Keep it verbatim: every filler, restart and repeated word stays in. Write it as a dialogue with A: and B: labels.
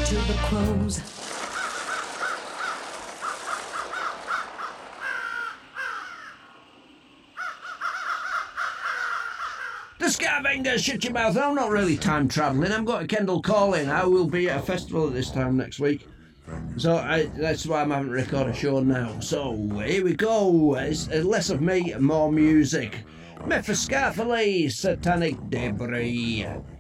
A: to the crows.
B: The Scarfingers, shut your mouth. I'm not really time travelling. I'm going to Kendal Calling. I will be at a festival at this time next week. So I, that's why I'm having to record a show now. So here we go. It's less of me, more music. Mephistopheles, Satanic Debris.